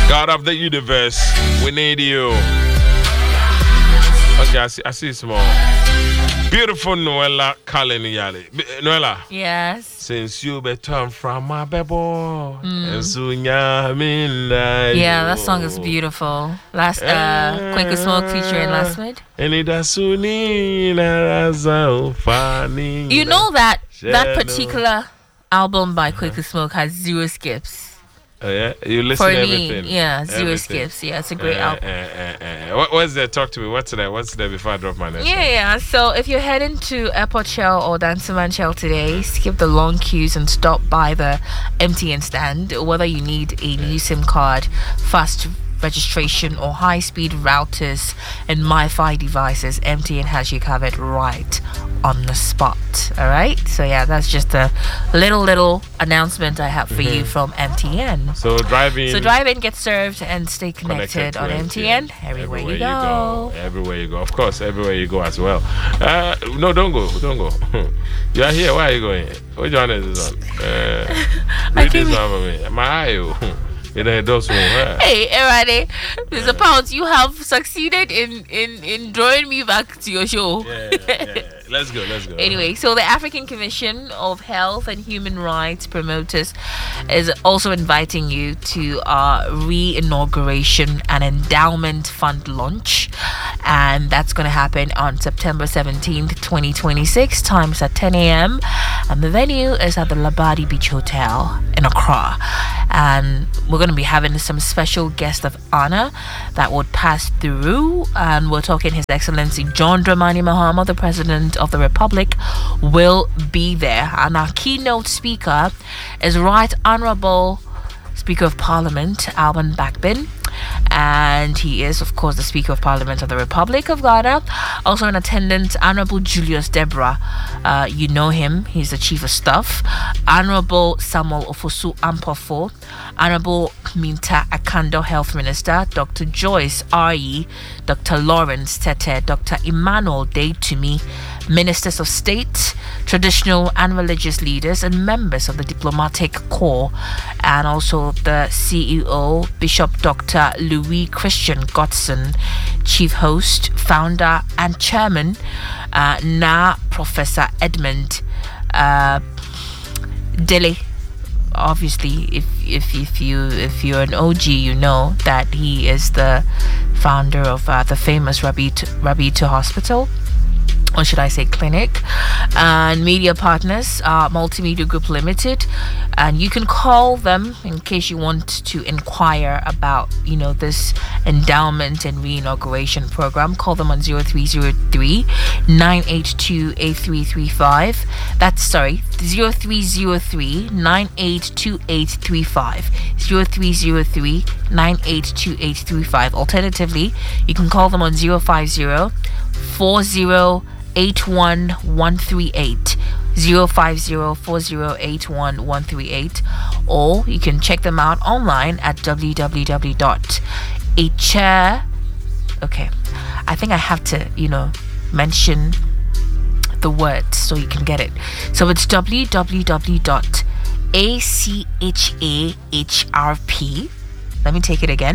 God of the universe, we need you. Okay, I see small. Beautiful Noella Kaleniyale. Noella. Yes. Since you returned from my bebo. Yeah, that song is beautiful. Last Quaker Smoke featuring Lasmid. You know that particular album by Quaker Smoke has 0 skips. Oh yeah, you listen to everything. Yeah, 0 skips. Yeah, it's a great album. What's there? Talk to me. What's there before I drop my next? Yeah. So if you're heading to Airport Shell or Danceman Shell today, skip the long queues and stop by the MTN stand. Whether you need a new SIM card, fast registration or high-speed routers and MiFi devices, MTN has you covered right on the spot. All right, so yeah, that's just a little announcement I have for you from MTN. So drive in, get served and stay connected on MTN everywhere you go. Everywhere you go, of course, everywhere you go as well. No, don't go. You are here. Where are you going? Which one is this one? Read this one for me. My eye. Hey, everybody, Mr. Pounds, you have succeeded in drawing me back to your show. Yeah. Let's go. Anyway, so the African Commission of Health and Human Rights Promoters is also inviting you to our re-inauguration and endowment fund launch, and that's going to happen on September 17th, 2026. Times at 10 a.m. and the venue is at the Labadi Beach Hotel in Accra, and we're going to be having some special guest of honor that would pass through, and we're talking His Excellency John Dramani Mahama, the President of the Republic, will be there, and our keynote speaker is Right Honorable Speaker of Parliament Alban Bagbin, and he is of course the Speaker of Parliament of the Republic of Ghana. Also in attendance, Honorable Julius Deborah, you know him, he's the Chief of Staff. Honorable Samuel Ofosu Ampofo, Honorable Minta Akando, Health Minister, Dr. Joyce Ayi, Dr. Lawrence Tete, Dr. Emmanuel Deytumi, Ministers of State, traditional and religious leaders, and members of the diplomatic corps, and also the CEO, Bishop Dr. Louis Christian Godson, Chief Host, Founder, and Chairman, Professor Edmund Dele. Obviously, if you're an OG, you know that he is the founder of the famous Rabito Hospital, or should I say clinic, and media partners, Multimedia Group Limited, and you can call them in case you want to inquire about this endowment and re-inauguration program. Call them on 0303 982 8335. That's 0303 982 8335. 0303 982 8335. Alternatively, you can call them on 050 4081-138, 050-4081-138, or you can check them out online at www.achair. Okay, I think I have to mention the word so you can get it. So it's www.achahrp. Let me take it again.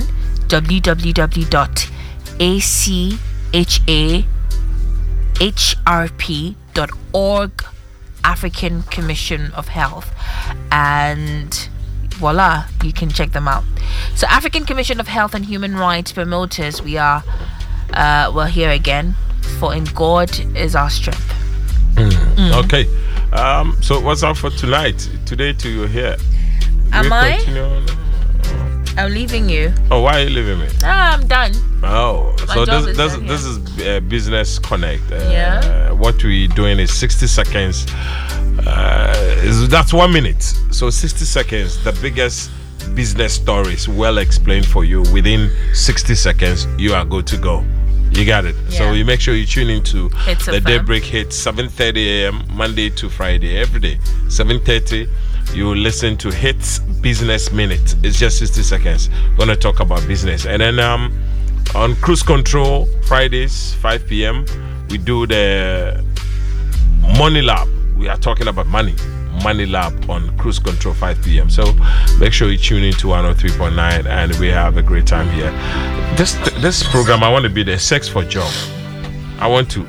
www.achahrp.org, African Commission of Health, and voila, you can check them out. So African Commission of Health and Human Rights Promoters, we're here again, for in God is our strength. Okay, so what's up for tonight? Today to you here. Am I? I'm leaving you. Oh, why are you leaving me? I'm done. Oh, so this is Business Connect. Yeah. What we're doing is 60 seconds. That's 1 minute. So 60 seconds, the biggest business stories well explained for you. Within 60 seconds, you are good to go. You got it. Yeah. So you make sure you tune into the Daybreak Hits, 7:30 a.m. Monday to Friday, every day. 7:30. You listen to Hits Business Minute. It's just 60 seconds. We're going to talk about business. And then on Cruise Control, Fridays, 5 p.m., we do the Money Lab. We are talking about money. Money Lab on Cruise Control 5 p.m. So make sure you tune in to 103.9 and we have a great time here. This program, I want to be there. Sex for Job. I want to.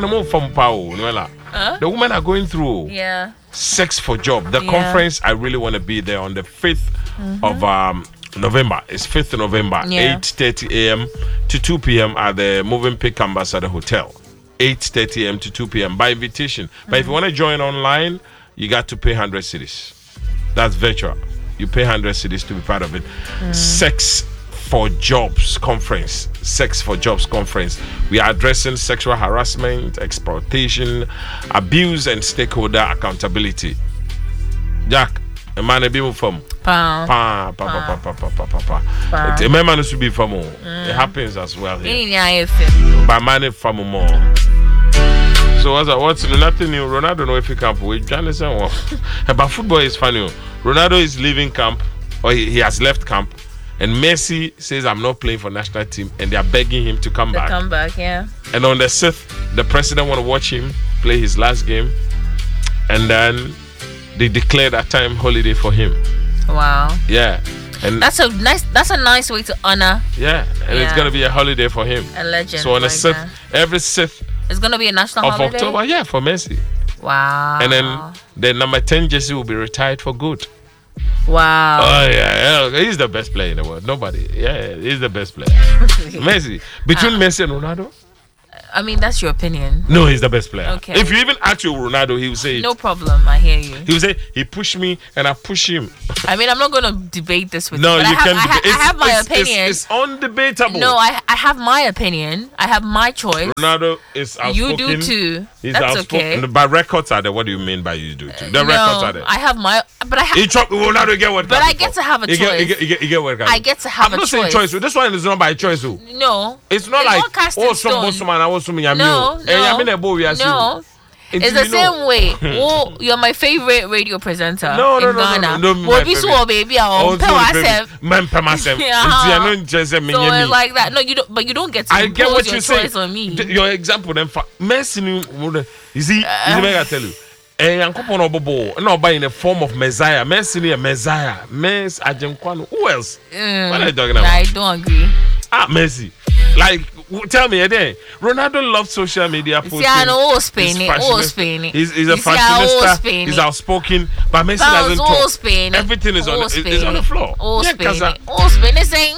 The women are going through Sex for Job. The conference, I really want to be there on the 5th of November. It's 5th of November, 8:30 a.m. to 2 p.m. at the Moving Pick Ambassador Hotel. 8:30 a.m. to 2 p.m. by invitation. But if you want to join online, you got to pay 100 cedis. That's virtual. You pay 100 cedis to be part of it. Sex for Jobs Conference. Sex for Jobs Conference. We are addressing sexual harassment, exploitation, abuse, and stakeholder accountability. Jack, a man a bit from it happens as well here. By money from more. So what's nothing new? Ronaldo know if he camp with Jonathan. But football is funny. Ronaldo is leaving camp, or he has left camp, and Messi says I'm not playing for national team, and they are begging him to come back. And on the 6th, the president want to watch him play his last game, and then they declared a time holiday for him. Wow. Yeah. And that's a nice way to honor. Yeah, and it's gonna be a holiday for him. A legend. So on the 6th, every 6th it's gonna be a national holiday of October, for Messi. Wow. And then the number 10 jersey will be retired for good. Wow. Oh yeah, he's the best player in the world. Nobody. Yeah, he's the best player. Messi. Between Messi and Ronaldo? I mean, that's your opinion. No, he's the best player. Okay. If you even ask you Ronaldo, he will say no problem. I hear you. He will say he pushed me and I push him. I mean, I'm not going to debate this with you. No, you can. I have my opinion. It's undebatable. No, I have my opinion. I have my choice. Ronaldo is outspoken. You do too. He's that's outspoken. Okay. But records are there. What do you mean by you do too? The records are there. I have my. But I have. Ronaldo get what? But I get to have a choice. You get what? I get to have a choice. I'm not saying choice. This one is not by choice. No. It's not like No. It's the same way. Oh, you're my favorite radio presenter in Ghana. No, baby. So it's like that. No, you don't. But you don't get to impose your choice on me. Your example, then, Messi, you see, I tell you. No, by in the form of Messiah. Messi, Messiah. Mess Ajenkwano. Who else? What are you talking about? I don't agree. Messi. Like, tell me again. Ronaldo loves social media posting. He's a fashionista. He's outspoken. But Messi doesn't talk. Everything is on the floor. All Spain is saying.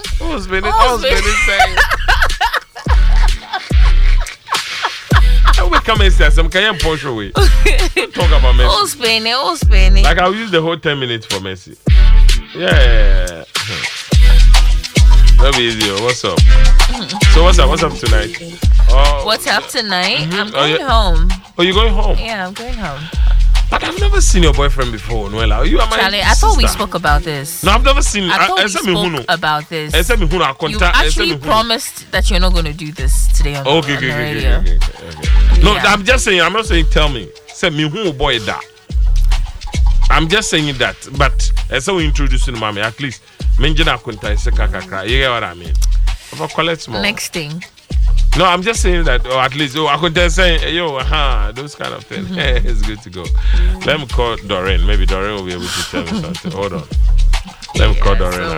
We come and say some can push away. Talk about Messi. All Spain. Like I'll use the whole 10 minutes for Messi. Yeah. That'll be easier. What's up? So what's up tonight? What's up tonight? I'm going home. Oh, you're going home? Yeah, I'm going home. But I've never seen your boyfriend before, Noella. You are my Charlie, I thought we spoke about this. No, I've never seen. I thought we spoke about this. You actually promised that you're not going to do this today on the radio. Okay. No, I'm just saying. I'm not saying tell me. Say me who boy that. I'm just saying that. But as we introducing mommy, at least menjina kunta kakakra. You get what I mean? If I collect more. Next thing. No, I'm just saying that, or at least, I could just say, those kind of things. It's good to go. Let me call Doreen. Maybe Doreen will be able to tell me something. Hold on. Let me call Doreen.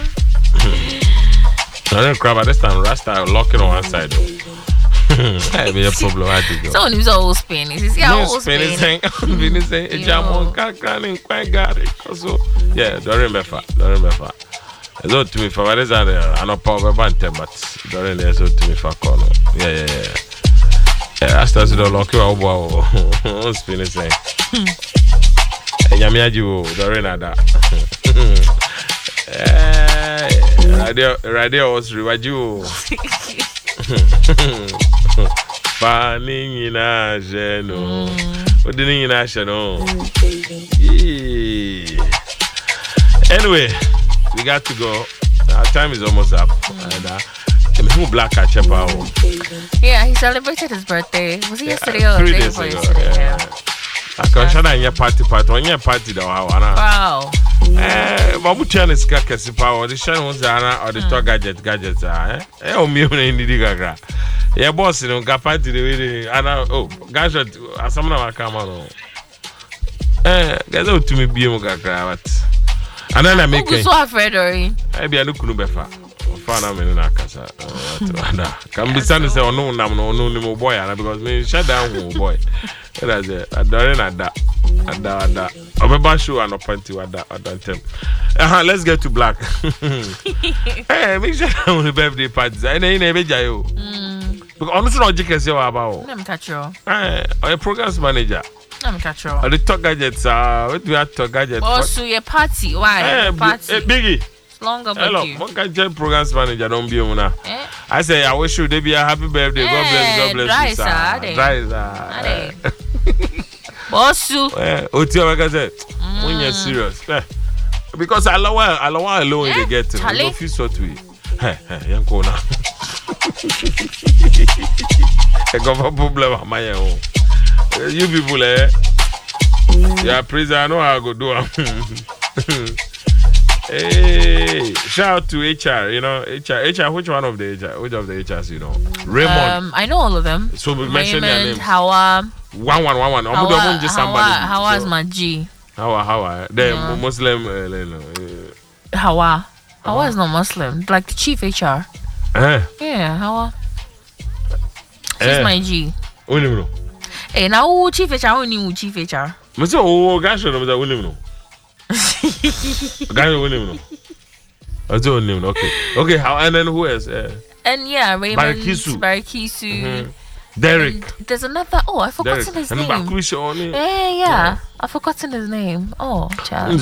Doreen crap at this time, Rasta locking on one side. That be a problem. I think. Someone who's all Spanish. Is he all Spanish? Yeah, Doreen Befa. It's all to me for what is that? I know power bante, but Doreen is all to me for corner. Yeah. I started to lock you out. Wow, Spanish saying. Yamiaju, Doreen ada. Radio was rewaju. Fanning in a geno. What did you know? Anyway, we got to go. Our time is almost up. And who black at Chepa? Yeah, he celebrated his birthday. Was it yesterday or 3 days ago? Yeah. I can show that in your party. On your party, wow. Mabutia is Kakasipa or the Shannon Zara or the Talk Gadgets. Oh, me, Gaga. Yeah, boss, you know, got party the way. Oh, Gadget, someone will come on. Guys out to me be mo kakra but. And then I make it. So afraid or I be anu kunu befa. Fana me na kasa. Can be stand say no nam no no boy because me shut down boy. That's it. Adore na da. Ada. Obeba show an opportunity with that. Let's get to black. Hey, make sure on the birthday party. I never jayo. Because honestly, no jikes you about. Let me catch you. A programs manager. Let me catch you. The talk gadgets. What do you have talk gadgets? Oh, so your party? Why? Party. Biggie. Longer hello, what can you programs manager don't be una? I say I wish you they be a happy birthday. God bless you, sir. Dry, Bossu. Otia like I said, when you're serious. Because I alone they get to. I don't feel so to it. Young corner. I got a problem on my own. You people, yeah, please, I know how I go do. Hey, shout out to HR, you know, HR, which one of the HR, which of the HRs, you know? Raymond. I know all of them. So we mention their names. Hawa. One. Hawa is my G. Hawa. The Muslim. Hawa is not Muslim. Like the chief HR. Yeah, Hawa. She's my G. Hey, now chief HR, only chief HR. Oh, gosh, no. Okay. How and then who else? And yeah, Raymond Barikisu. Derek. And there's another. Oh, I forgotten his name. Yeah. I forgotten his name. Oh, child.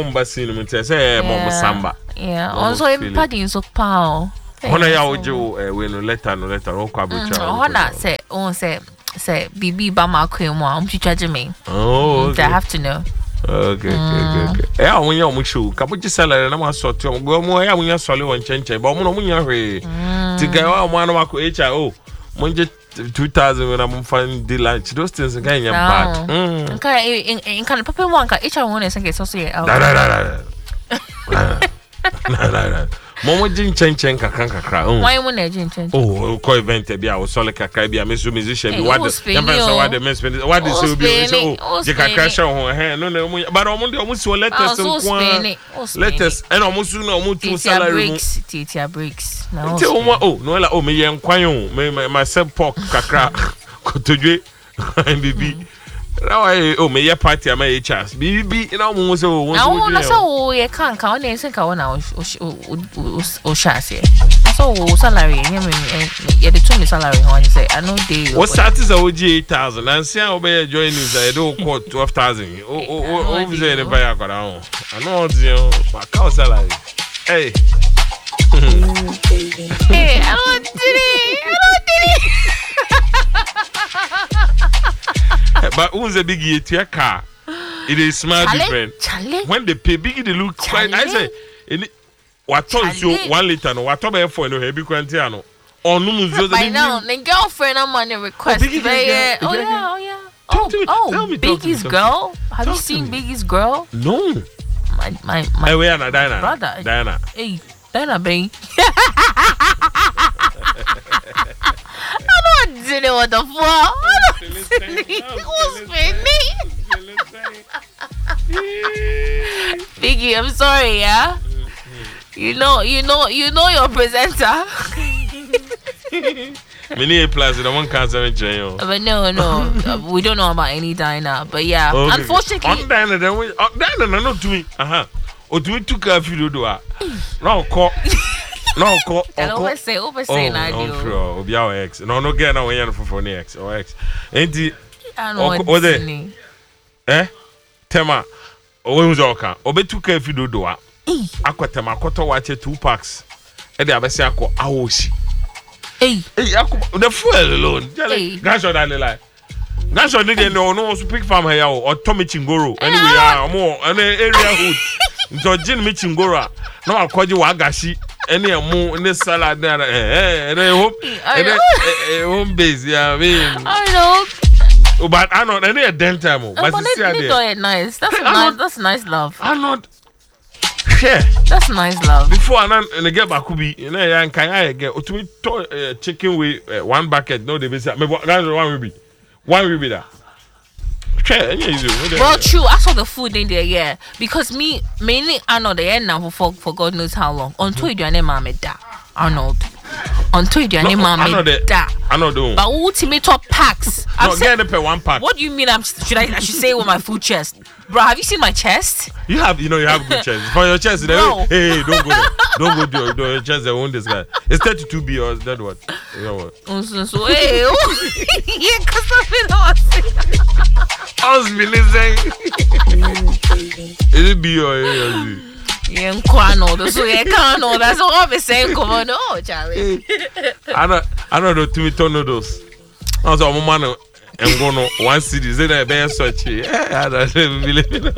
Yeah. Also, I'm padding so pow. Hona ya ojo we no letter o kwabrocha. Hona say Bibi Bama Kwemo. I'm charging me. Oh, I have to know. Okay. Yeah, when you show, Kabuji salary, and I'm sort to go more. Yeah, when you're solid on change, but I'm not here to go out one of our HIO. Monday 2000 when I'm finding the lunch. Those things again, you're bad. In kind of paper one, each one is associated. Momo jin chen kakra. Why won't I jin? Oh, ko event be I was solo kakra be a musician be what the men spend what the so be so je kakra show ho no but omo so letters letters and omo so no omo to salary Titia breaks now no la me yen kwan me myself pork kakra kotodwe bibi now me your party am HRs bibi na omo so now na so ye kan ka na esen ka na o shase so salary ye the to me salary how you say I know they what start is OG 8000 and see how be join news I do quote 12000 o say the buy akara on I know you account salary hey hey I don't did it but who's a big year car? It is smart different. When they pay big, they look quite. I say, what told you 1 liter? No, what about for no heavy quantiano? Or no, by now, the girlfriend I'm on a request. Oh yeah. Oh, Biggie's girl. Have you seen Biggie's girl? No. My. Hey, we are Diana. Brother. Diana. Hey, Diana, babe. I don't know what the fuck. Who's Biggie, I'm sorry, yeah. You know your presenter. Many A plus in one cancer in but no, we don't know about any Diana. But yeah, okay. Unfortunately, on Diana, Diana, not to me. Or do we took a few do no call. No, oversay na dio. Sure, obi our ex. No get na when for X or X. Enti I know what Tema. O we uzoka. Obetu ka afido do a. Akwatema akoto wache 2 packs. E dey abesi akọ awoshi. Hey, the fuel alone. Gansho that lie. Gansho dey no speak farm here or Tommy Chingoro. Anyway, more an area hood. Nto gin me Chingoro. No akwaji wa agashi. Any more in this salad there, and I hope home base, yeah, I mean. I know. But I know any dentamo. But it's nice. That's nice love. I'm not. Yeah. That's nice love. Before and get back could be, you know, and can I get to me chicken with 1 bucket? No, they be say, one will be that. Well, true. I saw the food in there, yeah. Because me, mainly, I know the end now for God knows how long. Until you do your name, Arnold. Until you do your name, I know the. But ultimate top packs. No, get the one pack. What do you mean? I should say with my full chest, bro? Have you seen my chest? You have good chest. For your chest, hey, don't go there. Don't go to your chest. They won't this guy. It's 32B or is that what? You know what? So hey, yeah, cause I was listening. Is it B or A? Yeah, that's what I'm saying. Come on, no, Charlie. I know the tomato noodles. I was a woman and go no 1 city. Is it a bear search? I don't believe it.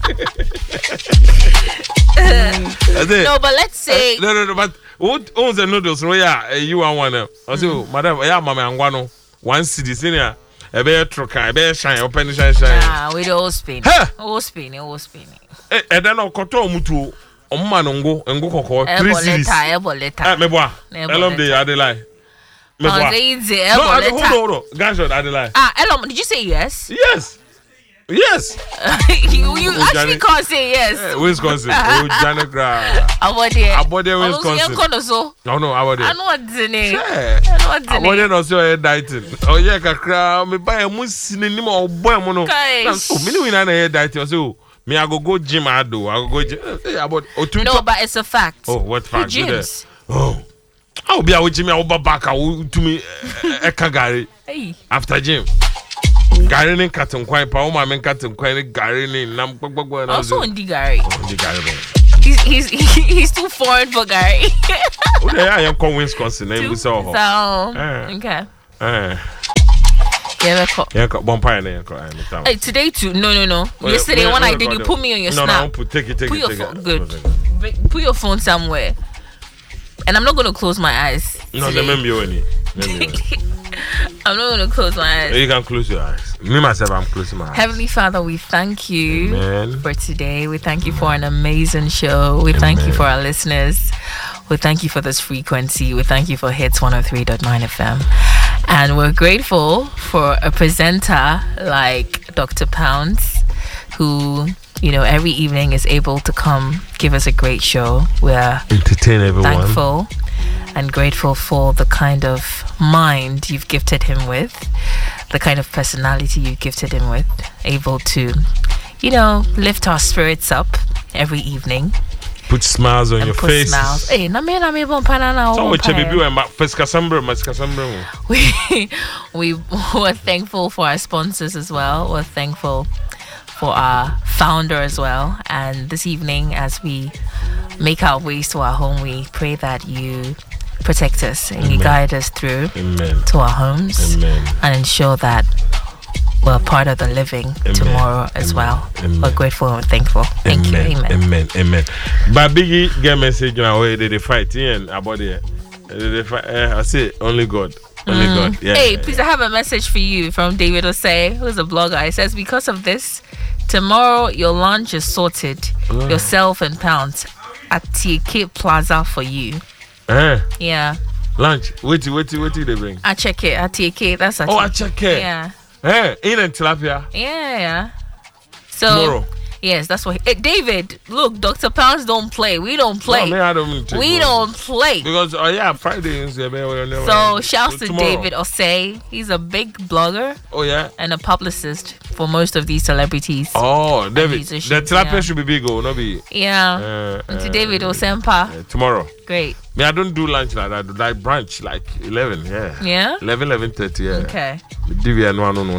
No, but let's say no. But what owns the noodles? No, yeah, you are one. I say, madam, yeah, mama, I'm one. 1 city, senior. A bear truck, a bear shine, open shine. Ah, we all spin. All spin. And then I'll cut mutu. Man, and go koko 3 cities. Meboa. Elom de Adelaide. Hold on. Gunshot Adelaide. Elom, did you say yes? Yes. You actually can't say yes. Wisconsin. Janegra. Abode Wisconsin. No, Abode. I know what's the name. Abode no so dieting. Oh yeah, kakra me buy a musi ni mo boy mo no. So me we na dieting so me I go gym I go gym. No, but it's a fact. Oh, what fact? Gyms. Oh. I'll be out gym I will back to me Ekagari. Hey. After gym. Gary ni katin kwai pa o ma men katin kwai ni Gary ni nam gbogbo na. Also on the Gary. He's too foreign for Gary. Yeah, I am from Wisconsin. So okay. Yeah, bonfire. Hey, today too. No. Yesterday when I did, you put me on your snap. No, take it. Put your phone. Good. Put your phone somewhere. And I'm not gonna close my eyes. No, remember you. I'm not going to close my eyes. You can close your eyes. Me, myself, I'm closing my eyes. Heavenly Father, we thank you for today. We thank you for an amazing show. We thank you for our listeners. We thank you for this frequency. We thank you for Hits 103.9 FM. And we're grateful for a presenter like Dr. Pounds, who, every evening is able to come give us a great show. We're entertain everyone. Thankful and grateful for the kind of mind you've gifted him with, the kind of personality you've gifted him with, able to, lift our spirits up every evening. Put smiles on your face. Smiles. Hey, we were thankful for our sponsors as well. We're thankful for our founder as well. And this evening, as we make our ways to our home, we pray that you protect us and you guide us through to our homes and ensure that we're part of the living tomorrow as well. We're grateful and thankful. Thank you. Amen. But Biggie get message now where they fight and about it. I say only God. Only God. Yeah. Hey, please, I have a message for you from David Osei, who's a blogger. He says, because of this, tomorrow your lunch is sorted. Yourself and Pounds at TK Plaza for you. Yeah. Lunch. Wait, they bring? I check it. At TK. That's I check it. Yeah. In and tilapia. Yeah. So tomorrow. Yes, that's what. David, look, Dr. Pounds don't play. We don't play. No, I don't don't play. Because Friday is so shouts to David Osei. He's a big blogger. Oh yeah. And a publicist for most of these celebrities. Oh, David. The tilapia should be big, not be. Yeah. And to David Osempa. Tomorrow. Great. Me, I don't do lunch like that. I do like brunch like 11. Yeah. 11:30. Yeah. Okay. Yeah.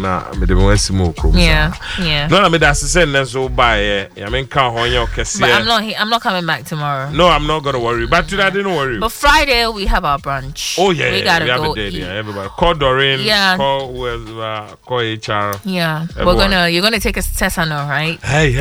No, I mean that's the same. So by I mean can't But I'm not coming back tomorrow. No, I'm not gonna worry. But today I didn't worry. But Friday we have our brunch. Oh yeah, we gotta have go a date. Yeah, everybody call Doreen. Yeah. Call HR. Yeah. Everyone. You're gonna take us to Tessano, right? Hey.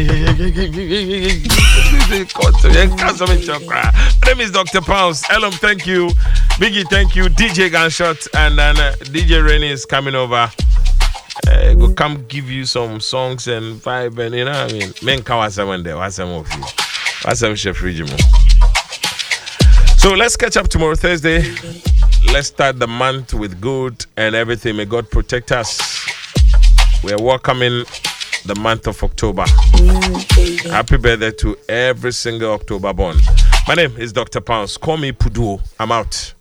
My name is Dr. Pounds. Elom, thank you. Biggie, thank you. DJ Gunshot and then DJ Rennie is coming over. Go come give you some songs and vibe and you know what I mean. Men kawasa one day. What's some of you? What's some chef Regimo? So let's catch up tomorrow Thursday. Let's start the month with good and everything. May God protect us. We are welcoming the month of October. Happy birthday to every single October born. My name is Dr. Pounds. Call me Puduo. I'm out.